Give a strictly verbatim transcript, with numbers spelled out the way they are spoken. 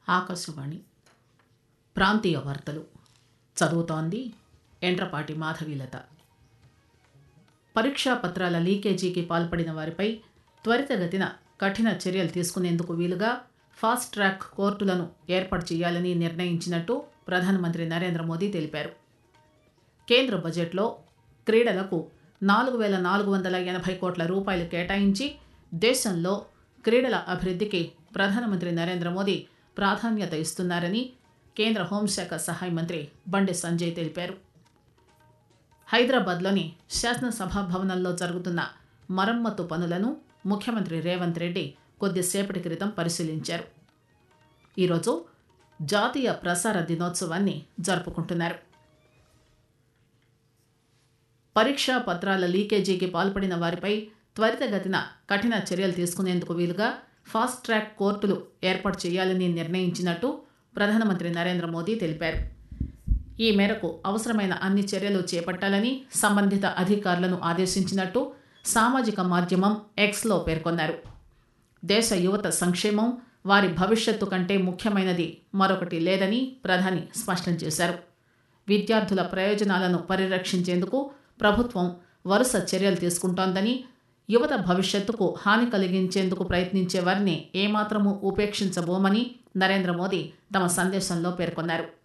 ఆకాశవాణి ప్రాంతీయ వార్తలు చదువుతోంది ఎండ్రపాటి మాధవీలత. పరీక్షా పత్రాల లీకేజీకి పాల్పడిన వారిపై త్వరితగతిన కఠిన చర్యలు తీసుకునేందుకు వీలుగా ఫాస్ట్ ట్రాక్ కోర్టులను ఏర్పాటు చేయాలని నిర్ణయించినట్టు ప్రధానమంత్రి నరేంద్ర మోదీ తెలిపారు. కేంద్ర బడ్జెట్లో క్రీడలకు నాలుగు వేల నాలుగు వందల ఎనభై కోట్ల రూపాయలు కేటాయించి దేశంలో క్రీడల అభివృద్ధికి ప్రధానమంత్రి నరేంద్ర మోదీ ప్రాధాన్యత ఇస్తున్నారని కేంద్ర హోంశాఖ సహాయ మంత్రి బండి సంజయ్ తెలిపారు. హైదరాబాద్లోని శాసనసభ భవనంలో జరుగుతున్న మరమ్మతు పనులను ముఖ్యమంత్రి రేవంత్ రెడ్డి కొద్దిసేపటి క్రితం పరిశీలించారు. ఈరోజు జాతీయ ప్రసార దినోత్సవాన్ని జరుపుకుంటున్నారు. పరీక్షా పత్రాల లీకేజీకి పాల్పడిన వారిపై త్వరితగతిన కఠిన చర్యలు తీసుకునేందుకు వీలుగా ఫాస్ట్ ట్రాక్ కోర్టులు ఏర్పాటు చేయాలని నిర్ణయించినట్టు ప్రధానమంత్రి నరేంద్ర మోదీ తెలిపారు. ఈ మేరకు అవసరమైన అన్ని చర్యలు చేపట్టాలని సంబంధిత అధికారులను ఆదేశించినట్టు సామాజిక మాధ్యమం ఎక్స్లో పేర్కొన్నారు. దేశ యువత సంక్షేమం, వారి భవిష్యత్తు కంటే ముఖ్యమైనది మరొకటి లేదని ప్రధాని స్పష్టం చేశారు. విద్యార్థుల ప్రయోజనాలను పరిరక్షించేందుకు ప్రభుత్వం వరుస చర్యలు తీసుకుంటోందని, యువత భవిష్యత్తుకు హాని కలిగించేందుకు ప్రయత్నించే వారిని ఏమాత్రమూ ఉపేక్షించబోమని నరేంద్ర మోదీ తమ సందేశంలో పేర్కొన్నారు.